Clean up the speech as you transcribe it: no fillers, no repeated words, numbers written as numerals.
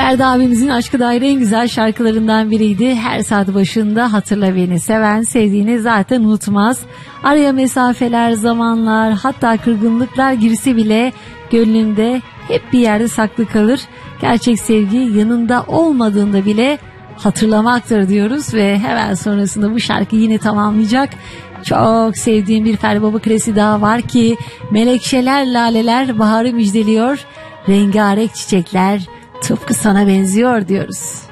Ferdi abimizin Aşk-ı Daire en güzel şarkılarından biriydi. Her saat başında hatırla beni, seven sevdiğini zaten unutmaz. Araya mesafeler, zamanlar, hatta kırgınlıklar girse bile gönlünde hep bir yerde saklı kalır. Gerçek sevgi yanında olmadığında bile hatırlamaktır diyoruz ve hemen sonrasında bu şarkı yine tamamlayacak. Çok sevdiğim bir Ferdi Baba klasiği daha var ki Melekşeler, laleler baharı müjdeliyor. Rengarenk çiçekler tıpkı sana benziyor diyoruz.